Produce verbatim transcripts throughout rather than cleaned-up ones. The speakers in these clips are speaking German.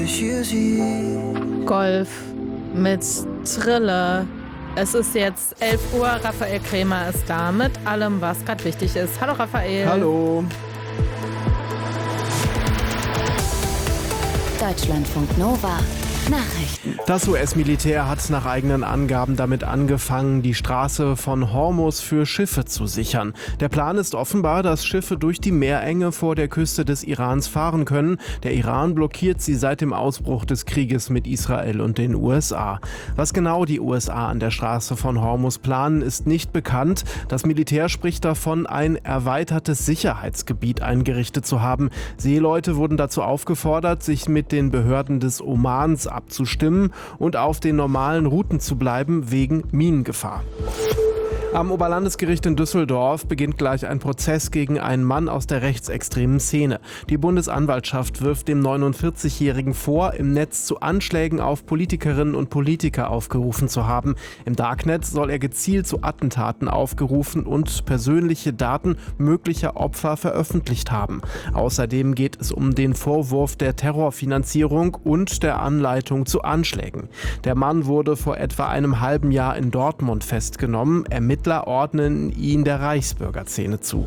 Golf mit Trille. Es ist jetzt elf Uhr, Raphael Krämer ist da mit allem, was gerade wichtig ist. Hallo Raphael. Hallo. Deutschlandfunk Nova. Nachrichten. Das U S-Militär hat nach eigenen Angaben damit angefangen, die Straße von Hormuz für Schiffe zu sichern. Der Plan ist offenbar, dass Schiffe durch die Meerenge vor der Küste des Irans fahren können. Der Iran blockiert sie seit dem Ausbruch des Krieges mit Israel und den U S A. Was genau die U S A an der Straße von Hormuz planen, ist nicht bekannt. Das Militär spricht davon, ein erweitertes Sicherheitsgebiet eingerichtet zu haben. Seeleute wurden dazu aufgefordert, sich mit den Behörden des Omans abzustimmen und auf den normalen Routen zu bleiben wegen Minengefahr. Am Oberlandesgericht in Düsseldorf beginnt gleich ein Prozess gegen einen Mann aus der rechtsextremen Szene. Die Bundesanwaltschaft wirft dem neunundvierzigjährigen vor, im Netz zu Anschlägen auf Politikerinnen und Politiker aufgerufen zu haben. Im Darknet soll er gezielt zu Attentaten aufgerufen und persönliche Daten möglicher Opfer veröffentlicht haben. Außerdem geht es um den Vorwurf der Terrorfinanzierung und der Anleitung zu Anschlägen. Der Mann wurde vor etwa einem halben Jahr in Dortmund festgenommen. Ermittler ordnen ihn der Reichsbürgerszene zu.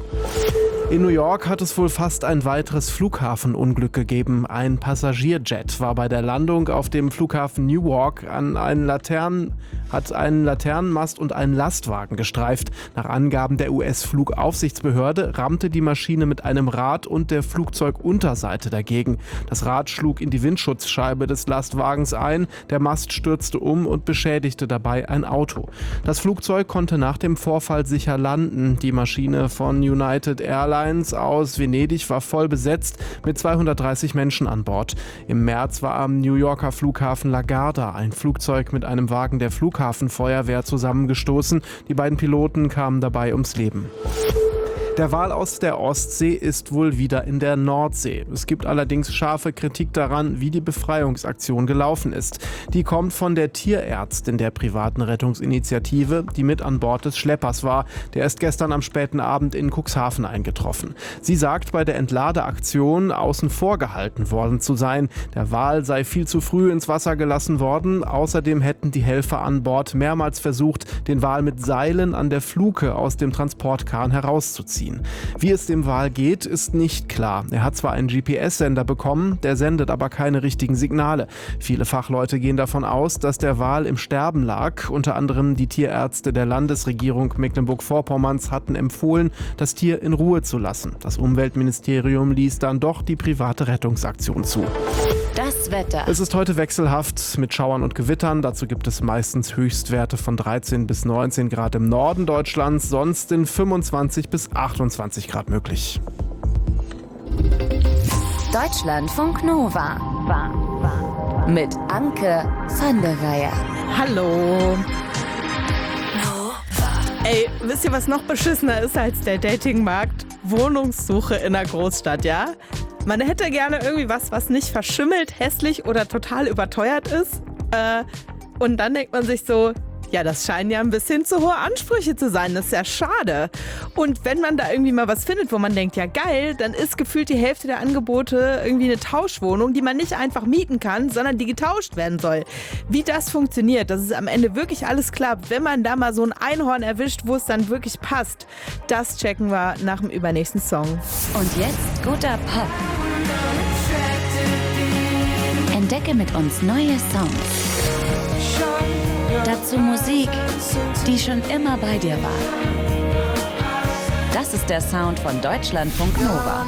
In New York hat es wohl fast ein weiteres Flughafenunglück gegeben. Ein Passagierjet war bei der Landung auf dem Flughafen Newark an einen Laternen, hat einen Laternenmast und einen Lastwagen gestreift. Nach Angaben der U S-Flugaufsichtsbehörde rammte die Maschine mit einem Rad und der Flugzeugunterseite dagegen. Das Rad schlug in die Windschutzscheibe des Lastwagens ein, der Mast stürzte um und beschädigte dabei ein Auto. Das Flugzeug konnte nach dem Vorfall sicher landen. Die Maschine von United Airlines aus Venedig war voll besetzt mit zweihundertdreißig Menschen an Bord. Im März war am New Yorker Flughafen LaGuardia ein Flugzeug mit einem Wagen der Flughafenfeuerwehr zusammengestoßen. Die beiden Piloten kamen dabei ums Leben. Der Wal aus der Ostsee ist wohl wieder in der Nordsee. Es gibt allerdings scharfe Kritik daran, wie die Befreiungsaktion gelaufen ist. Die kommt von der Tierärztin der privaten Rettungsinitiative, die mit an Bord des Schleppers war. Der ist gestern am späten Abend in Cuxhaven eingetroffen. Sie sagt, bei der Entladeaktion außen vor gehalten worden zu sein. Der Wal sei viel zu früh ins Wasser gelassen worden. Außerdem hätten die Helfer an Bord mehrmals versucht, den Wal mit Seilen an der Fluke aus dem Transportkahn herauszuziehen. Wie es dem Wal geht, ist nicht klar. Er hat zwar einen G P S-Sender bekommen, der sendet aber keine richtigen Signale. Viele Fachleute gehen davon aus, dass der Wal im Sterben lag. Unter anderem die Tierärzte der Landesregierung Mecklenburg-Vorpommerns hatten empfohlen, das Tier in Ruhe zu lassen. Das Umweltministerium ließ dann doch die private Rettungsaktion zu. Das Wetter. Es ist heute wechselhaft mit Schauern und Gewittern. Dazu gibt es meistens Höchstwerte von dreizehn bis neunzehn Grad im Norden Deutschlands, sonst in fünfundzwanzig bis achtundzwanzig Grad möglich. Deutschlandfunk Nova. Mit Anke van der Weyer. Hallo. Ey, wisst ihr, was noch beschissener ist als der Datingmarkt? Wohnungssuche in der Großstadt, ja? Man hätte gerne irgendwie was, was nicht verschimmelt, hässlich oder total überteuert ist. Äh, und dann denkt man sich so, ja, das scheinen ja ein bisschen zu hohe Ansprüche zu sein. Das ist ja schade. Und wenn man da irgendwie mal was findet, wo man denkt, ja geil, dann ist gefühlt die Hälfte der Angebote irgendwie eine Tauschwohnung, die man nicht einfach mieten kann, sondern die getauscht werden soll. Wie das funktioniert, das ist am Ende wirklich alles klappt, wenn man da mal so ein Einhorn erwischt, wo es dann wirklich passt. Das checken wir nach dem übernächsten Song. Und jetzt guter Pop. Entdecke mit uns neue Songs. Dazu Musik, die schon immer bei dir war. Das ist der Sound von Deutschlandfunk Nova.